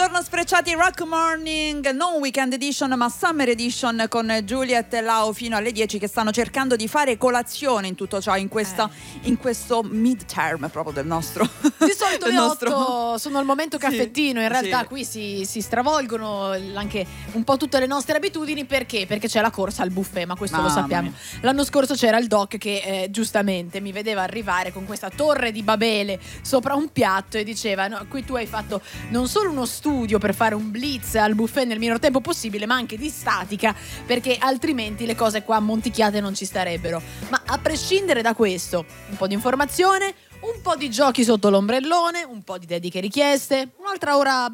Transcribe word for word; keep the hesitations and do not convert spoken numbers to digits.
Buongiorno Sfrecciati, Rock Morning, non Weekend Edition ma Summer Edition con Juliet e Lau fino alle dieci che stanno cercando di fare colazione in tutto ciò, in, questa, eh. in questo mid-term proprio del nostro. Di solito le nostro... otto sono il momento caffettino, in realtà sì. qui si, si stravolgono anche un po' tutte le nostre abitudini. Perché? Perché c'è la corsa al buffet, ma questo Mamma lo sappiamo. mia. L'anno scorso c'era il doc che eh, giustamente mi vedeva arrivare con questa torre di Babele sopra un piatto e diceva: no, qui tu hai fatto non solo uno studio per fare un blitz al buffet nel minor tempo possibile, ma anche di statica, perché altrimenti le cose qua monticchiate non ci starebbero. Ma a prescindere da questo, un po' di informazione, un po' di giochi sotto l'ombrellone, un po' di dediche richieste, un'altra ora